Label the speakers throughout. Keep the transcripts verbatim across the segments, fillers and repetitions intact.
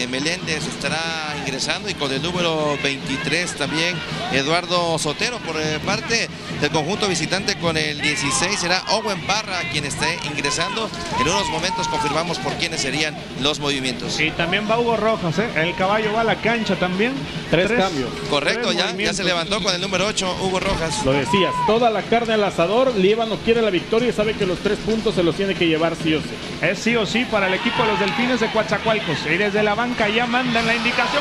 Speaker 1: eh, Meléndez estará ingresando, y con el número veintitrés también Eduardo Sotero. Por eh, parte del conjunto visitante, con el dieciséis será Owen Barra quien esté ingresando. En unos momentos confirmamos por quiénes serían los movimientos.
Speaker 2: Y también va Hugo Rojas, ¿eh? El caballo va a la cancha también.
Speaker 3: Tres, Tres cambios.
Speaker 1: Correcto, Tres ya, ya se levantó con el número ocho Hugo Rojas.
Speaker 3: Lo decías, toda la carne al asador. Líbano quiere la victoria y sabe que los tres puntos se los tiene que llevar sí o sí.
Speaker 2: Es sí o sí para el equipo de los Delfines de Coatzacoalcos. Y desde la banca ya mandan la indicación.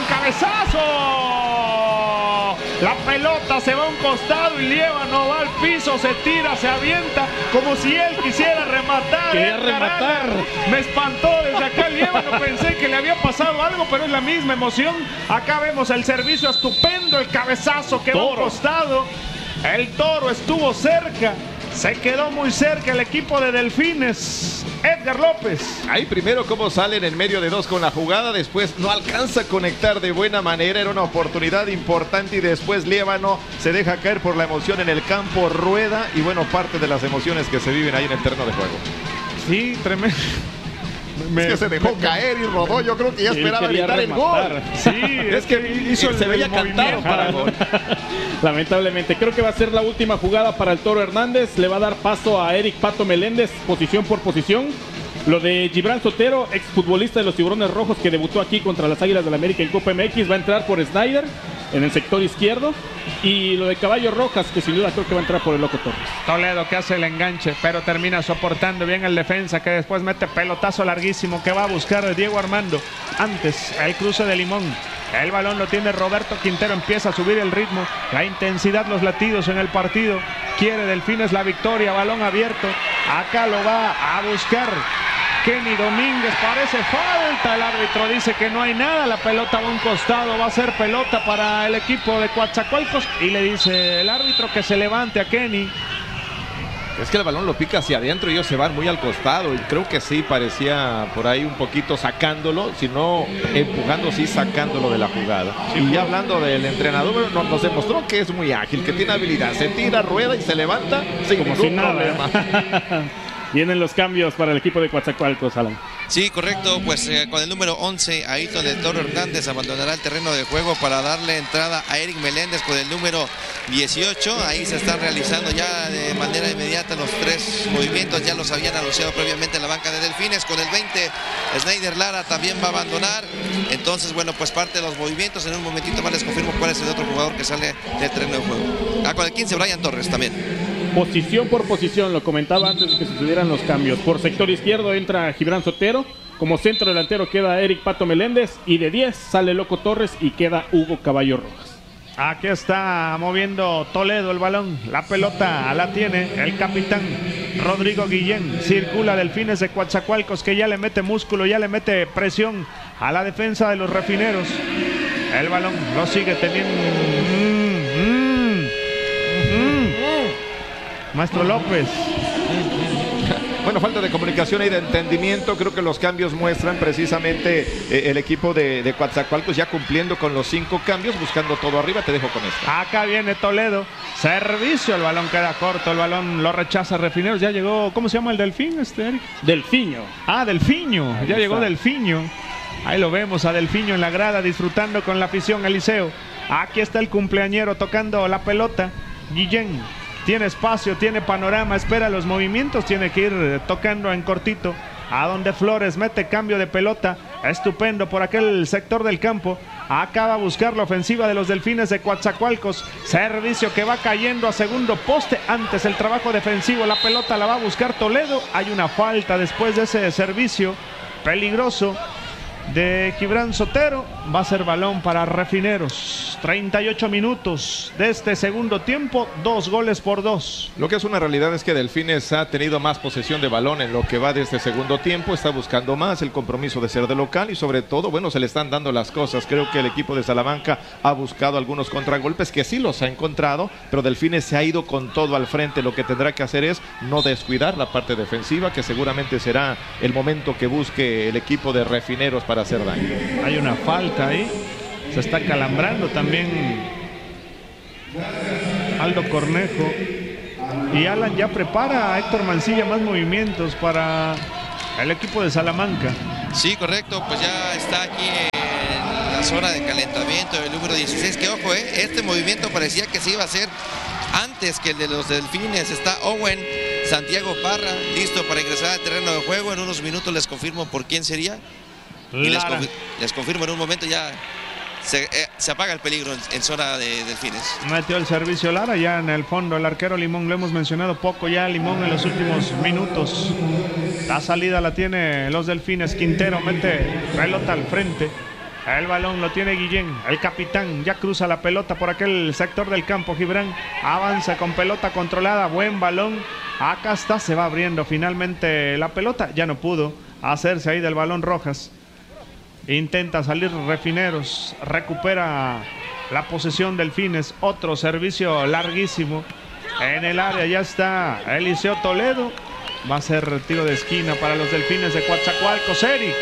Speaker 2: ¡Cabezazo! La pelota se va a un costado y Líbano va al piso, se tira, se avienta como si él quisiera rematar.
Speaker 3: Quería rematar.
Speaker 2: Me espantó desde acá el Líbano, pensé que le había pasado algo, pero es la misma emoción. Acá vemos el servicio estupendo, el cabezazo que va a un costado. El Toro estuvo cerca, se quedó muy cerca el equipo de Delfines. Edgar López.
Speaker 4: Ahí primero cómo salen en medio de dos con la jugada, después no alcanza a conectar de buena manera, era una oportunidad importante y después Líbano se deja caer por la emoción en el campo, rueda y bueno, parte de las emociones que se viven ahí en el terreno de juego.
Speaker 2: Sí, tremendo.
Speaker 4: Me, es que se dejó me, caer y rodó, yo creo que ya esperaba evitar el gol.
Speaker 2: Sí, es que hizo
Speaker 4: el, se veía cantado para el gol.
Speaker 3: Lamentablemente, creo que va a ser la última jugada para el Toro Hernández. Le va a dar paso a Eric Pato Meléndez, posición por posición. Lo de Gibran Sotero, exfutbolista de los Tiburones Rojos, que debutó aquí contra las Águilas del la América en Copa M X, va a entrar por Snyder en el sector izquierdo. Y lo de Caballo Rojas, que sin duda creo que va a entrar por el Loco Torres.
Speaker 2: Toledo, que hace el enganche, pero termina soportando bien el defensa, que después mete pelotazo larguísimo que va a buscar Diego Armando. Antes, el cruce de Limón. El balón lo tiene Roberto Quintero, empieza a subir el ritmo, la intensidad, los latidos en el partido. Quiere Delfines la victoria, balón abierto. Acá lo va a buscar Kenny Domínguez, parece falta, el árbitro dice que no hay nada, la pelota va a un costado, va a ser pelota para el equipo de Coatzacoalcos y le dice el árbitro que se levante a Kenny.
Speaker 4: Es que el balón lo pica hacia adentro y ellos se van muy al costado y creo que sí, parecía por ahí un poquito sacándolo, si no empujando, sí sacándolo de la jugada. Sí, y ya hablando del entrenador, nos, nos demostró que es muy ágil, que tiene habilidad, se tira, rueda y se levanta sin
Speaker 3: como
Speaker 4: ningún
Speaker 3: sin
Speaker 4: problema.
Speaker 3: Vienen los cambios para el equipo de Coatzacoalcos, Alan.
Speaker 1: Sí, correcto, pues eh, con el número once, Ayrton del Toro Hernández abandonará el terreno de juego para darle entrada a Eric Meléndez con el número dieciocho. Ahí se están realizando ya de manera inmediata los tres movimientos, ya los habían anunciado previamente en la banca de Delfines. Con el veinte, Snyder Lara también va a abandonar. Entonces, bueno, pues parte de los movimientos. En un momentito más les confirmo cuál es el otro jugador que sale del terreno de juego. Ah, con el quince, Brian Torres también.
Speaker 3: Posición por posición, lo comentaba antes de que sucedieran los cambios. Por sector izquierdo entra Gibran Sotero, como centro delantero queda Eric Pato Meléndez y de diez sale Loco Torres y queda Hugo Caballo Rojas.
Speaker 2: Aquí está moviendo Toledo el balón, la pelota la tiene el capitán Rodrigo Guillén, circula Delfines de Coatzacoalcos que ya le mete músculo, ya le mete presión a la defensa de los Refineros. El balón lo sigue teniendo Maestro López.
Speaker 4: Bueno, falta de comunicación y de entendimiento. Creo que los cambios muestran precisamente eh, el equipo de, de Coatzacoalcos ya cumpliendo con los cinco cambios, buscando todo arriba. Te dejo con esto.
Speaker 2: Acá viene Toledo. Servicio, el balón queda corto, el balón lo rechaza Refineros. Ya llegó, ¿cómo se llama el Delfín, este Eric?
Speaker 3: Delfiño.
Speaker 2: Ah, Delfiño.
Speaker 3: Ahí
Speaker 2: ya
Speaker 3: está.
Speaker 2: llegó Delfiño. Ahí lo vemos a Delfiño en la grada disfrutando con la afición Eliseo. Aquí está el cumpleañero tocando la pelota. Guillén. Tiene espacio, tiene panorama, espera los movimientos, tiene que ir tocando en cortito. A donde Flores mete cambio de pelota, estupendo por aquel sector del campo. Acaba a buscar la ofensiva de los Delfines de Coatzacoalcos. Servicio que va cayendo a segundo poste. Antes el trabajo defensivo, la pelota la va a buscar Toledo. Hay una falta después de ese servicio peligroso de Gibran Sotero. Va a ser balón para Refineros. treinta y ocho minutos de este segundo tiempo, dos goles por dos.
Speaker 4: Lo que es una realidad es que Delfines ha tenido más posesión de balón en lo que va de este segundo tiempo, está buscando más el compromiso de ser de local y sobre todo, bueno, se le están dando las cosas. Creo que el equipo de Salamanca ha buscado algunos contragolpes que sí los ha encontrado, pero Delfines se ha ido con todo al frente. Lo que tendrá que hacer es no descuidar la parte defensiva, que seguramente será el momento que busque el equipo de Refineros para hacer daño.
Speaker 2: Hay una falta ahí, se está calambrando también Aldo Cornejo y Alan ya prepara a Héctor Mancilla más movimientos para el equipo de Salamanca.
Speaker 1: Sí, correcto, pues ya está aquí zona de calentamiento del número dieciséis, que ojo, eh, este movimiento parecía que se iba a hacer antes que el de los Delfines. Está Owen Santiago Parra listo para ingresar al terreno de juego. En unos minutos les confirmo por quién sería. Y les, confi les confirmo en un momento ya. Se, eh, se apaga el peligro en, en zona de Delfines.
Speaker 2: Metió el servicio Lara ya en el fondo. El arquero Limón, lo hemos mencionado poco ya. Limón en los últimos minutos. La salida la tiene los Delfines. Quintero mete pelota al frente. El balón lo tiene Guillén. El capitán ya cruza la pelota por aquel sector del campo. Gibran avanza con pelota controlada. Buen balón. Acá está, se va abriendo finalmente la pelota. Ya no pudo hacerse ahí del balón Rojas. Intenta salir Refineros, recupera la posesión Delfines, otro servicio larguísimo en el área, ya está Eliseo Toledo, va a ser tiro de esquina para los Delfines de Coatzacoalcos. Eric.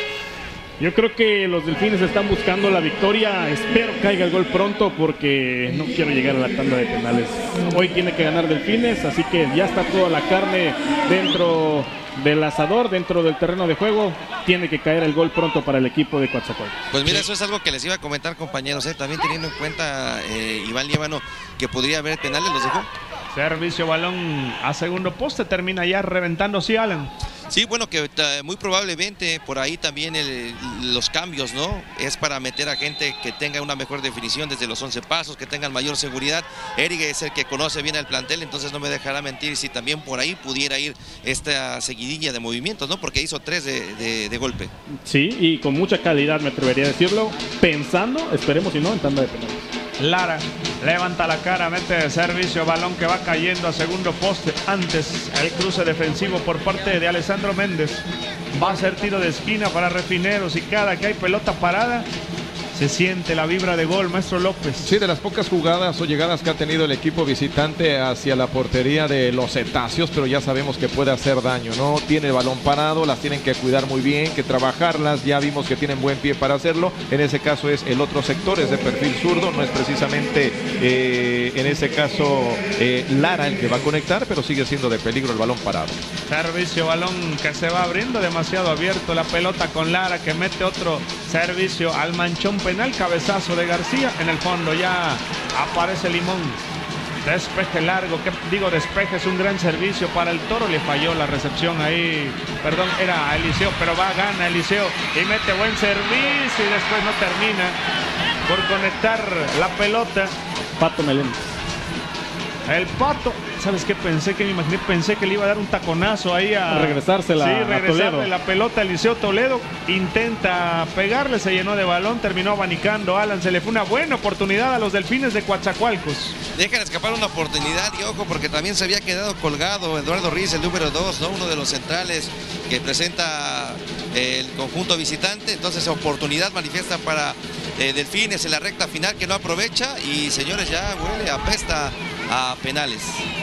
Speaker 3: Yo creo que los Delfines están buscando la victoria, espero caiga el gol pronto porque no quiero llegar a la tanda de penales. Hoy tiene que ganar Delfines, así que ya está toda la carne dentro del asador, dentro del terreno de juego. Tiene que caer el gol pronto para el equipo de Coatzacoalcos.
Speaker 1: Pues mira, eso es algo que les iba a comentar, compañeros, ¿eh? También teniendo en cuenta eh, Iván Líbano que podría haber penales, los dejó.
Speaker 2: Servicio, balón a segundo poste, termina ya reventando si Alan.
Speaker 1: Sí, bueno, que muy probablemente por ahí también el, los cambios, ¿no? Es para meter a gente que tenga una mejor definición desde los once pasos, que tengan mayor seguridad. Eric es el que conoce bien el plantel, entonces no me dejará mentir si también por ahí pudiera ir esta seguidilla de movimientos, ¿no? Porque hizo tres de, de, de golpe.
Speaker 3: Sí, y con mucha calidad, me atrevería a decirlo, pensando, esperemos si no, en tanda de penales.
Speaker 2: Lara levanta la cara, mete servicio, balón que va cayendo a segundo poste. Antes el cruce defensivo por parte de Alessandro Méndez. Va a ser tiro de esquina para Refineros y cada que hay pelota parada se siente la vibra de gol, maestro López.
Speaker 4: Sí, de las pocas jugadas o llegadas que ha tenido el equipo visitante hacia la portería de los cetáceos, pero ya sabemos que puede hacer daño, ¿no? Tiene el balón parado, las tienen que cuidar muy bien, que trabajarlas, ya vimos que tienen buen pie para hacerlo. En ese caso es el otro sector, es de perfil zurdo, no es precisamente eh, en ese caso eh, Lara el que va a conectar, pero sigue siendo de peligro el balón parado.
Speaker 2: Servicio, balón que se va abriendo, demasiado abierto la pelota con Lara, que mete otro servicio al manchón penal, cabezazo de García. En el fondo ya aparece Limón. Despeje largo, que digo despeje, es un gran servicio para el Toro. Le falló la recepción ahí, perdón, era Eliseo, pero va, gana Eliseo y mete buen servicio y después no termina por conectar la pelota.
Speaker 3: Pato Meléndez.
Speaker 2: El Pato, ¿sabes qué? Pensé que me imaginé, pensé que le iba a dar un taconazo ahí a...
Speaker 3: Regresársela
Speaker 2: sí,
Speaker 3: a
Speaker 2: regresarle
Speaker 3: Toledo.
Speaker 2: la pelota a Eliseo Toledo. Intenta pegarle, se llenó de balón, terminó abanicando Alan. Se le fue una buena oportunidad a los Delfines de Coatzacoalcos.
Speaker 1: Dejan escapar una oportunidad y ojo, porque también se había quedado colgado Eduardo Riz, el número dos, ¿no? Uno de los centrales que presenta el conjunto visitante. Entonces oportunidad manifiesta para eh, Delfines en la recta final que no aprovecha. Y señores, ya huele, apesta a penales.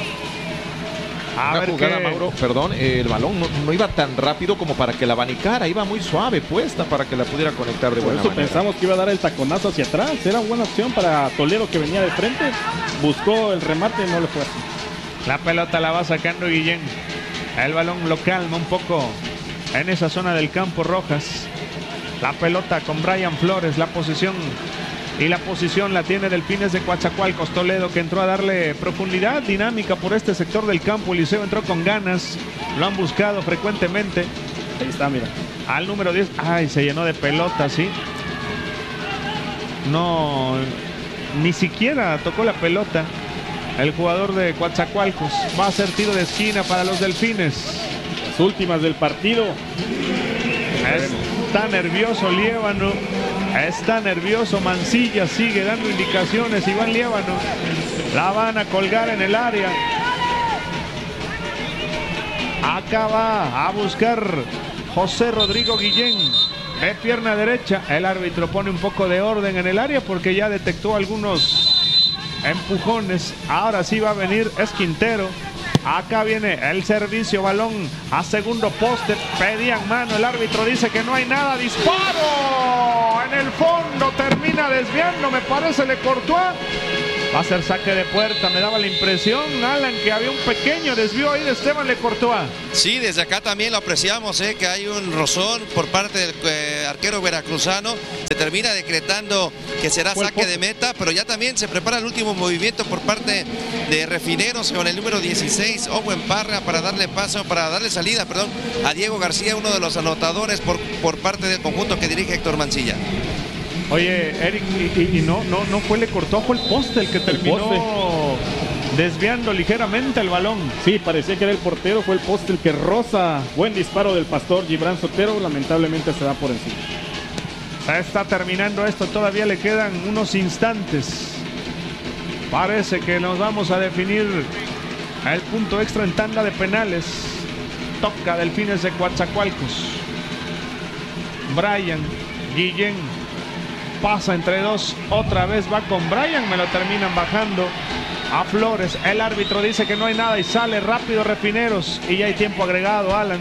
Speaker 2: A
Speaker 4: Una
Speaker 2: ver
Speaker 4: jugada,
Speaker 2: qué...
Speaker 4: Mauro, perdón, eh, el balón no, no iba tan rápido como para que la abanicara, iba muy suave puesta para que la pudiera conectar de
Speaker 3: Por
Speaker 4: buena
Speaker 3: eso
Speaker 4: manera.
Speaker 3: pensamos que iba a dar el taconazo hacia atrás. Era buena opción para Toledo, que venía de frente. Buscó el remate y no le fue así.
Speaker 2: La pelota la va sacando Guillén. El balón lo calma un poco en esa zona del campo Rojas. La pelota con Brian Flores, la posición y la posición la tiene Delfines de Coatzacoalcos. Toledo, que entró a darle profundidad, dinámica por este sector del campo. Eliseo entró con ganas, lo han buscado frecuentemente.
Speaker 3: Ahí está, mira.
Speaker 2: Al número diez, ay, se llenó de pelota, sí. No, ni siquiera tocó la pelota el jugador de Coatzacoalcos. Va a ser tiro de esquina para los Delfines.
Speaker 3: Las últimas del partido.
Speaker 2: Está nervioso Líbano, está nervioso Mancilla, sigue dando indicaciones. Iván Líbano, la van a colgar en el área. Acá va a buscar José Rodrigo Guillén, de pierna derecha. El árbitro pone un poco de orden en el área porque ya detectó algunos empujones. Ahora sí va a venir, es Quintero. Acá viene el servicio, balón a segundo poste, pedían mano, el árbitro dice que no hay nada, disparo en el fondo, termina desviando, me parece le cortó. Va a ser saque de puerta. Me daba la impresión, Alan, que había un pequeño desvío ahí de Esteban Le Courtois.
Speaker 1: Sí, desde acá también lo apreciamos, eh, que hay un rozón por parte del eh, arquero veracruzano. Se termina decretando que será saque de meta, pero ya también se prepara el último movimiento por parte de Refineros con el número dieciséis, Owen Parra, para darle paso, para darle salida, perdón, a Diego García, uno de los anotadores por, por parte del conjunto que dirige Héctor Mancilla.
Speaker 2: Oye, Eric, y, y no, no, no fue Le Courtois, fue el poste el que terminó poste. desviando ligeramente el balón.
Speaker 3: Sí, parecía que era el portero, fue el poste el que roza. Buen disparo del pastor Gibran Sotero, lamentablemente se da por encima.
Speaker 2: Ya está terminando esto, todavía le quedan unos instantes. Parece que nos vamos a definir el punto extra en tanda de penales. Toca Delfines de Coatzacoalcos. Brian, Guillén, pasa entre dos, otra vez va con Brian, me lo terminan bajando a Flores. El árbitro dice que no hay nada y sale rápido Refineros y ya hay tiempo agregado, Alan.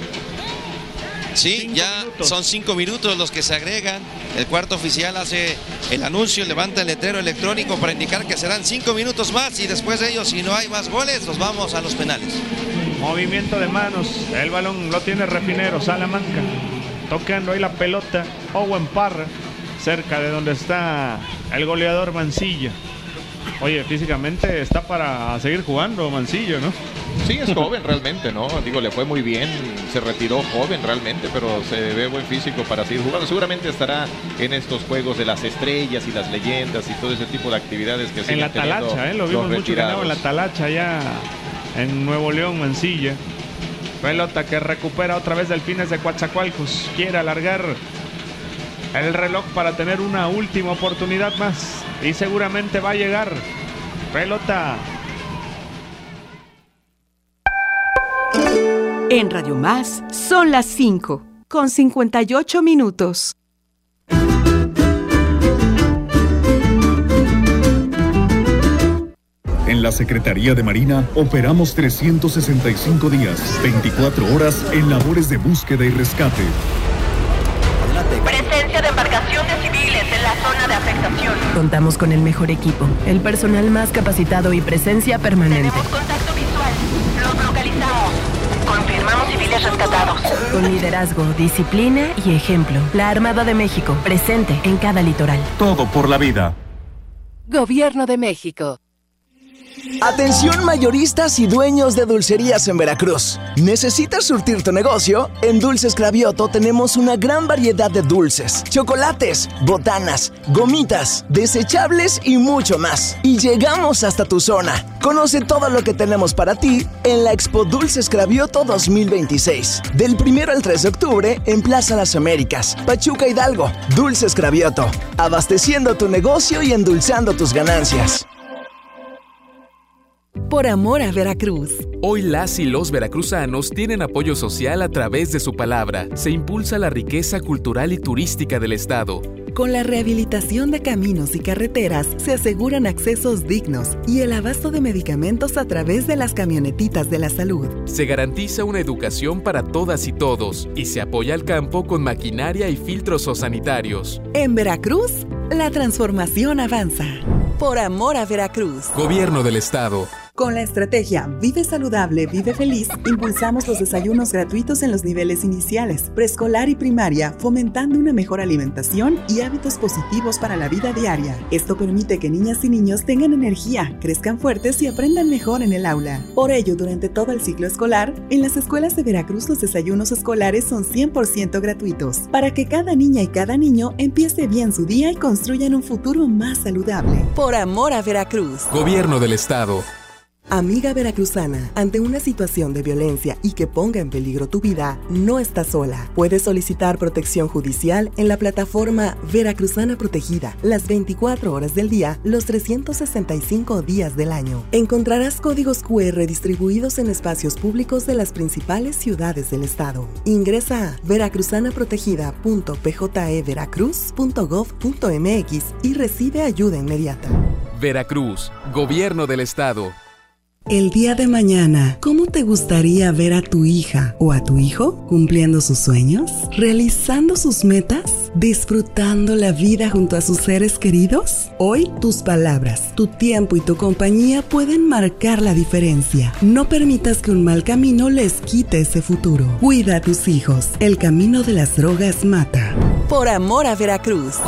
Speaker 1: Sí,
Speaker 2: cinco
Speaker 1: ya
Speaker 2: minutos.
Speaker 1: Son cinco minutos los que se agregan. El cuarto oficial hace el anuncio, levanta el letrero electrónico para indicar que serán cinco minutos más y después de ellos, si no hay más goles, nos vamos a los penales.
Speaker 2: Movimiento de manos, el balón lo tiene Refineros, Salamanca, tocando ahí la pelota, Owen Parra, cerca de donde está el goleador Mancilla. Oye, físicamente está para seguir jugando Mancillo, ¿no?
Speaker 4: Sí, es joven realmente, ¿no? Digo, le fue muy bien, se retiró joven realmente, pero se ve buen físico para seguir jugando. Seguramente estará en estos juegos de las estrellas y las leyendas y todo ese tipo de actividades que siguen
Speaker 2: en la talacha, ¿eh? Lo vimos mucho ganado en la talacha ya en Nuevo León, Mancilla. Pelota que recupera otra vez Delfines de Coatzacoalcos. Quiere alargar el reloj para tener una última oportunidad más y seguramente va a llegar. Pelota.
Speaker 5: En Radio Más son las cinco con cincuenta y ocho minutos.
Speaker 6: En la Secretaría de Marina operamos trescientos sesenta y cinco días, veinticuatro horas en labores de búsqueda y rescate.
Speaker 7: Presencia de embarcaciones civiles en la zona de afectación.
Speaker 8: Contamos con el mejor equipo, el personal más capacitado y presencia permanente.
Speaker 7: Tenemos contacto visual. Los localizamos. Confirmamos civiles rescatados.
Speaker 8: Con liderazgo, disciplina y ejemplo. La Armada de México, presente en cada litoral.
Speaker 6: Todo por la vida.
Speaker 9: Gobierno de México.
Speaker 10: Atención mayoristas y dueños de dulcerías en Veracruz. ¿Necesitas surtir tu negocio? En Dulces Cravioto tenemos una gran variedad de dulces, chocolates, botanas, gomitas, desechables y mucho más. Y llegamos hasta tu zona. Conoce todo lo que tenemos para ti en la Expo Dulces Cravioto dos mil veintiséis. Del primero al tres de octubre en Plaza Las Américas, Pachuca Hidalgo. Dulces Cravioto, abasteciendo tu negocio y endulzando tus ganancias.
Speaker 5: Por amor a Veracruz.
Speaker 11: Hoy las y los veracruzanos tienen apoyo social a través de su palabra. Se impulsa la riqueza cultural y turística del estado.
Speaker 12: Con la rehabilitación de caminos y carreteras se aseguran accesos dignos y el abasto de medicamentos a través de las camionetitas de la salud.
Speaker 11: Se garantiza una educación para todas y todos y se apoya al campo con maquinaria y filtros sanitarios.
Speaker 12: En Veracruz, la transformación avanza. Por amor a Veracruz.
Speaker 11: Gobierno del estado.
Speaker 12: Con la estrategia Vive Saludable, Vive Feliz, impulsamos los desayunos gratuitos en los niveles iniciales, preescolar y primaria, fomentando una mejor alimentación y hábitos positivos para la vida diaria. Esto permite que niñas y niños tengan energía, crezcan fuertes y aprendan mejor en el aula. Por ello, durante todo el ciclo escolar, en las escuelas de Veracruz los desayunos escolares son cien por ciento gratuitos, para que cada niña y cada niño empiece bien su día y construyan un futuro más saludable. Por amor a Veracruz.
Speaker 11: Gobierno del estado.
Speaker 12: Amiga veracruzana, ante una situación de violencia y que ponga en peligro tu vida, no estás sola. Puedes solicitar protección judicial en la plataforma Veracruzana Protegida, las veinticuatro horas del día, los trescientos sesenta y cinco días del año. Encontrarás códigos cu erre distribuidos en espacios públicos de las principales ciudades del estado. Ingresa a veracruzanaprotegida punto p j e veracruz punto gov punto m x y recibe ayuda inmediata.
Speaker 11: Veracruz, Gobierno del estado.
Speaker 12: El día de mañana, ¿cómo te gustaría ver a tu hija o a tu hijo cumpliendo sus sueños, realizando sus metas, disfrutando la vida junto a sus seres queridos? Hoy, tus palabras, tu tiempo y tu compañía pueden marcar la diferencia. No permitas que un mal camino les quite ese futuro. Cuida a tus hijos. El camino de las drogas mata.
Speaker 5: Por amor a Veracruz.